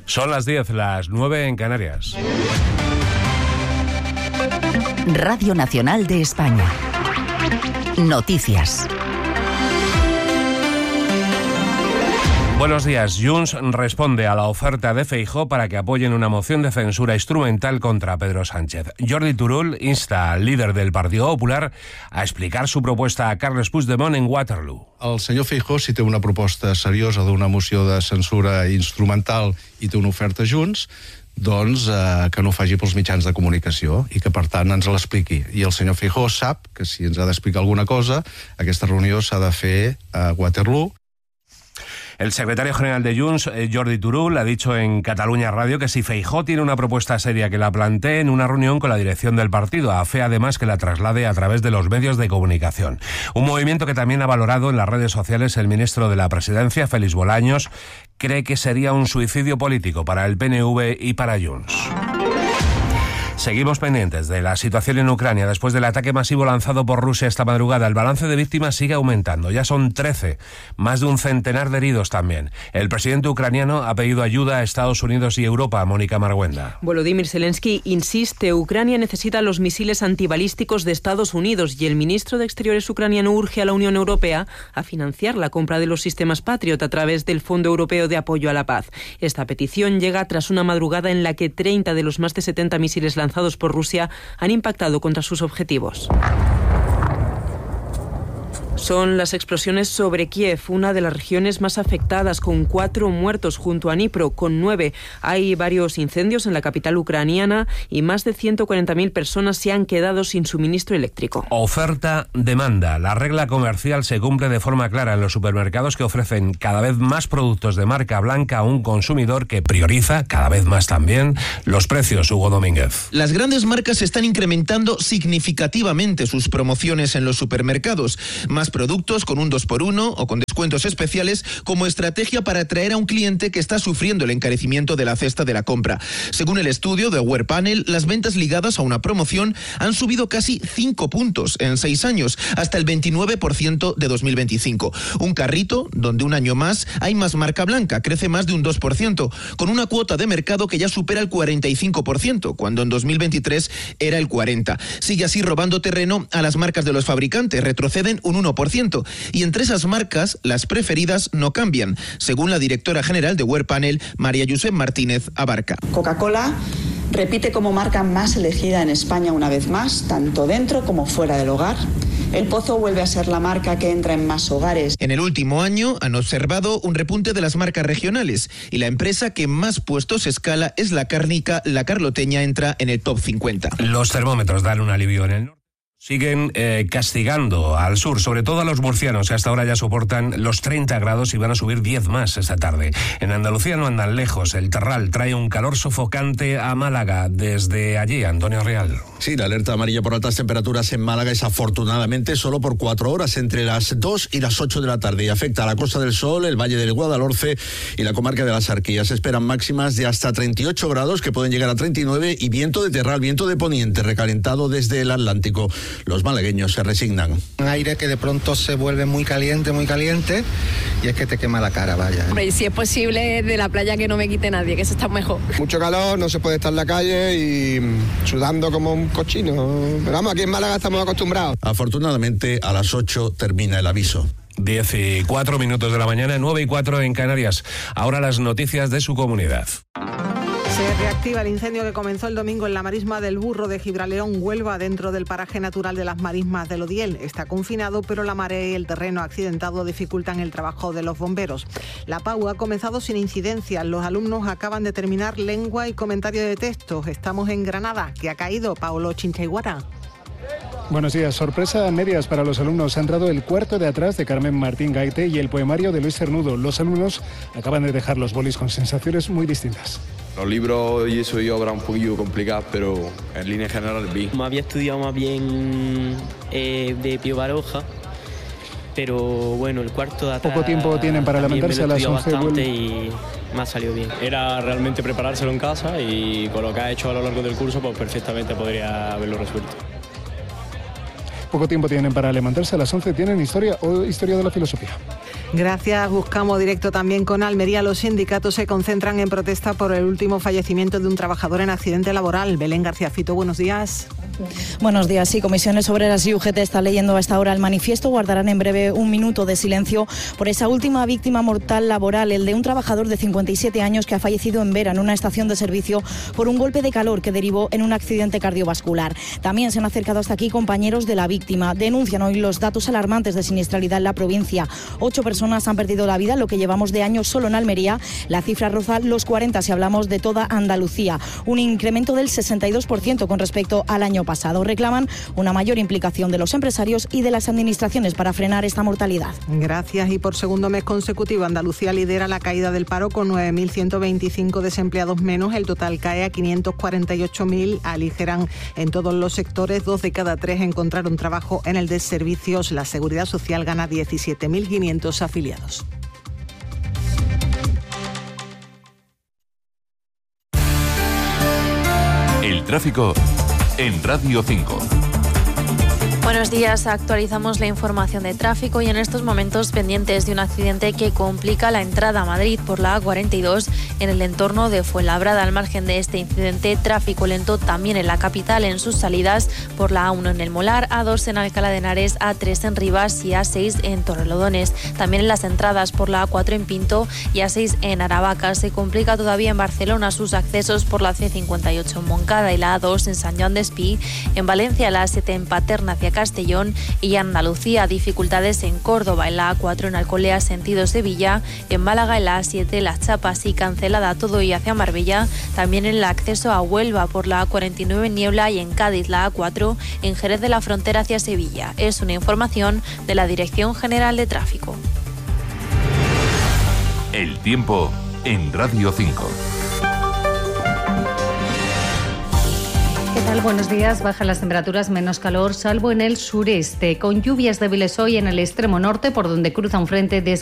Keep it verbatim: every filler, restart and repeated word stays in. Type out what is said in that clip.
Son las diez, las nueve en Canarias. Radio Nacional de España. Noticias. Buenos días. Junts responde a la oferta de Feijóo para que apoyen una moción de censura instrumental contra Pedro Sánchez. Jordi Turull insta al líder del Partido Popular a explicar su propuesta a Carles Puigdemont en Waterloo. El senyor Feijóo, si té una proposta seriosa d'una moció de censura instrumental i té una oferta Junts, doncs eh, que no ho faci pels mitjans de comunicació i que, per tant, ens l'expliqui. I el senyor Feijóo sap que si ens ha d'explicar alguna cosa, aquesta reunió s'ha de fer a Waterloo. El secretario general de Junts, Jordi Turull, ha dicho en Cataluña Radio que si Feijóo tiene una propuesta seria, que la plantee en una reunión con la dirección del partido, a fe además que la traslade a través de los medios de comunicación. Un movimiento que también ha valorado en las redes sociales el ministro de la Presidencia, Félix Bolaños, cree que sería un suicidio político para el P N V y para Junts. Seguimos pendientes de la situación en Ucrania. Después del ataque masivo lanzado por Rusia esta madrugada, el balance de víctimas sigue aumentando. Ya son trece, más de un centenar de heridos también. El presidente ucraniano ha pedido ayuda a Estados Unidos y Europa. Mónica Marguenda. Volodymyr Zelensky insiste, Ucrania necesita los misiles antibalísticos de Estados Unidos y el ministro de Exteriores ucraniano urge a la Unión Europea a financiar la compra de los sistemas Patriot a través del Fondo Europeo de Apoyo a la Paz. Esta petición llega tras una madrugada en la que treinta de los más de setenta misiles lanzados lanzados por Rusia han impactado contra sus objetivos. Son las explosiones sobre Kiev, una de las regiones más afectadas, con cuatro muertos junto a Dnipro, con nueve. Hay varios incendios en la capital ucraniana y más de ciento cuarenta mil personas se han quedado sin suministro eléctrico. Oferta-demanda. La regla comercial se cumple de forma clara en los supermercados, que ofrecen cada vez más productos de marca blanca a un consumidor que prioriza cada vez más también los precios. Hugo Domínguez. Las grandes marcas están incrementando significativamente sus promociones en los supermercados. Más productos con un dos por uno o con descuentos especiales como estrategia para atraer a un cliente que está sufriendo el encarecimiento de la cesta de la compra. Según el estudio de Awarepanel, las ventas ligadas a una promoción han subido casi cinco puntos en seis años, hasta el veintinueve por ciento de dos mil veinticinco. Un carrito donde un año más hay más marca blanca, crece más de un dos por ciento, con una cuota de mercado que ya supera el cuarenta y cinco por ciento, cuando en dos mil veintitrés era el cuarenta por ciento. Sigue así robando terreno a las marcas de los fabricantes, retroceden un uno por ciento, y entre esas marcas las preferidas no cambian, según la directora general de Awarepanel, María Josep Martínez Abarca. Coca-Cola repite como marca más elegida en España una vez más, tanto dentro como fuera del hogar. El Pozo vuelve a ser la marca que entra en más hogares. En el último año han observado un repunte de las marcas regionales y la empresa que más puestos escala es la cárnica. La Carloteña entra en el top cincuenta. Los termómetros dan un alivio en el norte. Siguen eh, castigando al sur, sobre todo a los murcianos, que hasta ahora ya soportan los treinta grados y van a subir diez más esta tarde. En Andalucía no andan lejos. El Terral trae un calor sofocante a Málaga. Desde allí, Antonio Real. Sí, la alerta amarilla por altas temperaturas en Málaga es afortunadamente solo por cuatro horas, entre las dos y las ocho de la tarde, y afecta a la Costa del Sol, el Valle del Guadalhorce y la comarca de las Arquillas. Se esperan máximas de hasta treinta y ocho grados, que pueden llegar a treinta y nueve, y viento de Terral, viento de poniente, recalentado desde el Atlántico. Los malagueños se resignan. Un aire que de pronto se vuelve muy caliente, muy caliente, y es que te quema la cara, vaya. Hombre, y si es posible, de la playa que no me quite nadie, que eso está mejor. Mucho calor, no se puede estar en la calle y sudando como un cochino. Pero vamos, aquí en Málaga estamos acostumbrados. Afortunadamente, a las ocho termina el aviso. diez y cuatro minutos de la mañana, nueve y cuatro en Canarias. Ahora las noticias de su comunidad. Se reactiva el incendio que comenzó el domingo en la marisma del Burro de Gibraleón, Huelva, dentro del paraje natural de las marismas del Odiel. Está confinado, pero la marea y el terreno accidentado dificultan el trabajo de los bomberos. La PAU ha comenzado sin incidencias. Los alumnos acaban de terminar lengua y comentario de textos. Estamos en Granada, que ha caído Paolo Chinchaiguara. Buenos días. Sorpresa a medias para los alumnos. Ha entrado el cuarto de atrás de Carmen Martín Gaite y el poemario de Luis Cernudo. Los alumnos acaban de dejar los bolis con sensaciones muy distintas. Los libros y eso y obras un poquillo complicadas, pero en línea general vi. Me había estudiado más bien eh, de Pío Baroja, pero bueno, el cuarto de atrás... Poco tiempo tienen para lamentarse a las once. Bastante y me ha salido bien. Era realmente preparárselo en casa y con lo que ha hecho a lo largo del curso, pues perfectamente podría haberlo resuelto. Poco tiempo tienen para levantarse a las once. Tienen historia o historia de la filosofía. Gracias. Buscamos directo también con Almería. Los sindicatos se concentran en protesta por el último fallecimiento de un trabajador en accidente laboral. Belén García Fito, buenos días. Buenos días. Sí, Comisiones Obreras y U G T está leyendo a esta hora el manifiesto. Guardarán en breve un minuto de silencio por esa última víctima mortal laboral, el de un trabajador de cincuenta y siete años que ha fallecido en Vera, en una estación de servicio, por un golpe de calor que derivó en un accidente cardiovascular. También se han acercado hasta aquí compañeros de la víctima. Denuncian hoy los datos alarmantes de siniestralidad en la provincia. Ocho personas han perdido la vida, lo que llevamos de año solo en Almería. La cifra roza los cuarenta si hablamos de toda Andalucía. Un incremento del sesenta y dos por ciento con respecto al año pasado. Reclaman una mayor implicación de los empresarios y de las administraciones para frenar esta mortalidad. Gracias. Y por segundo mes consecutivo, Andalucía lidera la caída del paro con nueve mil ciento veinticinco desempleados menos. El total cae a quinientos cuarenta y ocho mil. Aligeran en todos los sectores. Dos de cada tres encontraron trabajo en el de servicios. La Seguridad Social gana diecisiete mil quinientos afiliados. El tráfico en Radio cinco. Buenos días, actualizamos la información de tráfico y en estos momentos pendientes de un accidente que complica la entrada a Madrid por la A cuarenta y dos en el entorno de Fuenlabrada. Al margen de este incidente, tráfico lento también en la capital en sus salidas por la A uno en El Molar, A dos en Alcalá de Henares, A tres en Rivas y A seis en Torrelodones. También en las entradas por la A cuatro en Pinto y A seis en Aravaca. Se complica todavía en Barcelona sus accesos por la C cincuenta y ocho en Moncada y la A dos en Sant Joan d'Espí. En Valencia la A siete en Paterna hacia Castellón y Andalucía, dificultades en Córdoba, en la A cuatro en Alcolea sentido Sevilla, en Málaga en la A siete Las Chapas y cancelada todo y hacia Marbella, también en el acceso a Huelva por la A cuarenta y nueve en Niebla y en Cádiz la A cuatro en Jerez de la Frontera hacia Sevilla. Es una información de la Dirección General de Tráfico. El tiempo en Radio cinco. ¿Qué tal? Buenos días. Bajan las temperaturas, menos calor, salvo en el sureste, con lluvias débiles hoy en el extremo norte, por donde cruza un frente de